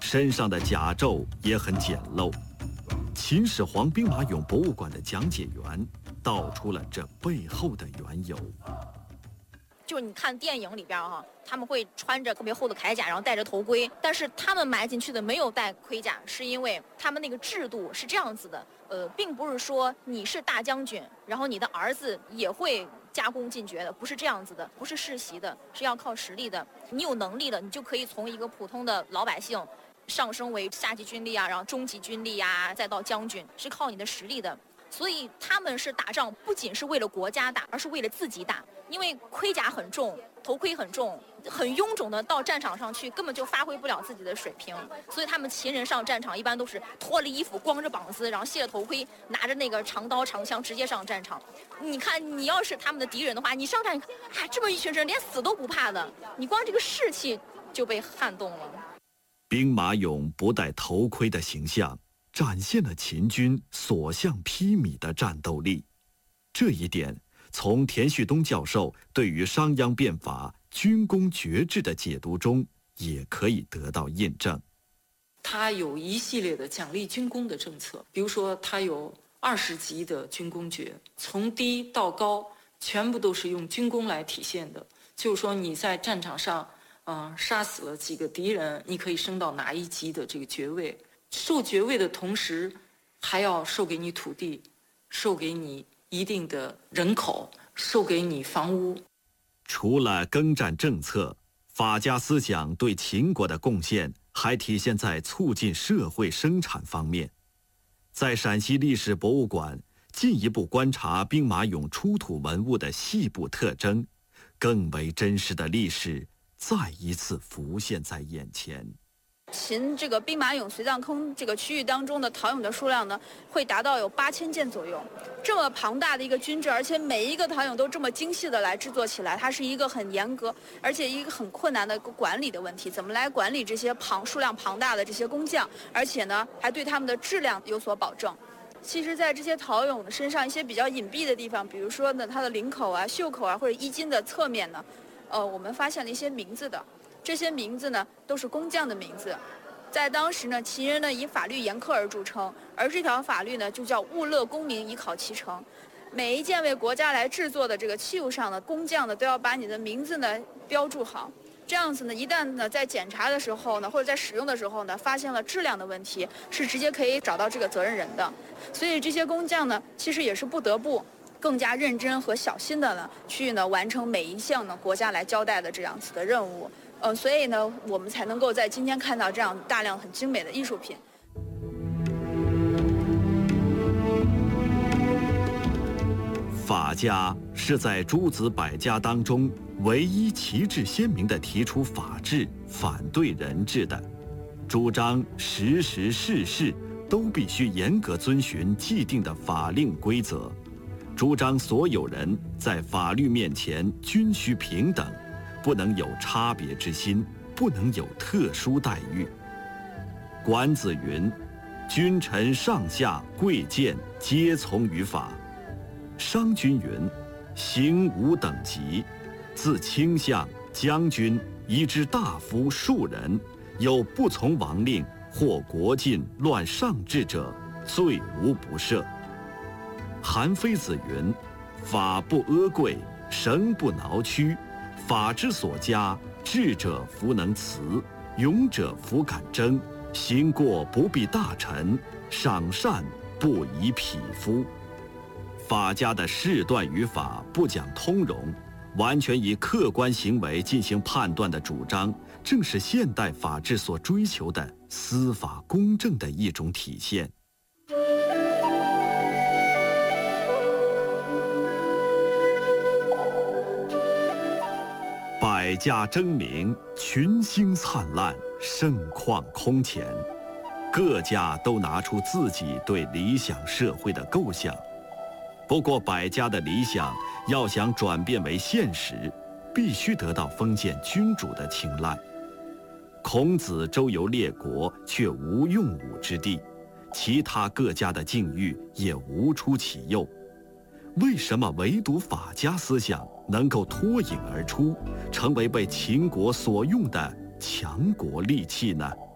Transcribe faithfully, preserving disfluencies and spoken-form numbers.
身上的甲胄也很简陋。秦始皇兵马俑博物馆的讲解员道出了这背后的缘由。 就是你看电影里边哈，他们会穿着特别厚的铠甲，然后戴着头盔，但是他们埋进去的没有戴盔甲，是因为他们那个制度是这样子的，呃，并不是说你是大将军，然后你的儿子也会加功进爵的，不是这样子的，不是世袭的，是要靠实力的。你有能力了，你就可以从一个普通的老百姓上升为下级军力啊，然后中级军力啊，再到将军，是靠你的实力的。所以他们是打仗不仅是为了国家打，而是为了自己打。因为盔甲很重，头盔很重，很臃肿的到战场上去，根本就发挥不了自己的水平。所以他们秦人上战场一般都是脱了衣服，光着膀子，然后卸了头盔，拿着那个长刀长枪直接上战场。你看，你要是他们的敌人的话，你上战，啊，这么一群人连死都不怕的，你光这个士气就被撼动了。 兵马俑不戴头盔的形象，展现了秦军所向披靡的战斗力。这一点从田旭东教授对于商鞅变法军功爵制的解读中也可以得到印证。 他有一系列的奖励军功的政策，比如说他有二十级的军功爵，从低到高全部都是用军功来体现的。就是说你在战场上嗯、呃，杀死了几个敌人，你可以升到哪一级的这个爵位。授爵位的同时还要授给你土地，授给你一定的人口，授给你房屋。 除了耕战政策，法家思想对秦国的贡献还体现在促进社会生产方面。在陕西历史博物馆进一步观察兵马俑出土文物的细部特征，更为真实的历史再一次浮现在眼前。 秦这个兵马俑随葬坑这个区域当中的陶俑的数量呢，会达到有八千件左右。这么庞大的一个军制，而且每一个陶俑都这么精细的来制作起来，它是一个很严格，而且一个很困难的管理的问题。怎么来管理这些庞数量庞大的这些工匠，而且呢，还对他们的质量有所保证。其实，在这些陶俑的身上一些比较隐蔽的地方，比如说呢，它的领口啊、袖口啊，或者衣襟的侧面呢，呃，我们发现了一些名字的。这些名字呢，都是工匠的名字。在当时呢，秦人呢以法律严苛而著称，而这条法律呢就叫物勒功名，以考其成。每一件为国家来制作的这个器物上的工匠呢，都要把你的名字呢标注好。这样子呢，一旦呢在检查的时候呢，或者在使用的时候呢，发现了质量的问题，是直接可以找到这个责任人的。所以这些工匠呢，其实也是不得不更加认真和小心的呢，去呢完成每一项呢国家来交代的这样子的任务。呃，所以呢，我们才能够在今天看到这样大量很精美的艺术品。 法家是在诸子百家当中唯一旗帜鲜明地提出法治、反对人治的，主张时时事事都必须严格遵循既定的法令规则，主张所有人在法律面前均需平等，不能有差别之心，不能有特殊待遇。管子云：“君臣上下贵贱，皆从于法。”商君云：“行无等级，自卿相、将军以至大夫庶人，有不从王令或国禁乱上制者，罪无不赦。”韩非子云：“法不阿贵，绳不挠屈。法之所加，智者弗能辞，勇者弗敢争。行过不必大臣，赏善不以匹夫。”法家的事断于法，不讲通融，完全以客观行为进行判断的主张，正是现代法治所追求的司法公正的一种体现。百家争鸣，群星灿烂，盛况空前，各家都拿出自己对理想社会的构想。不过百家的理想要想转变为现实，必须得到封建君主的青睐。孔子周游列国，却无用武之地，其他各家的境遇也无出其右。为什么唯独法家思想能够脱颖而出，成为被秦国所用的强国利器呢？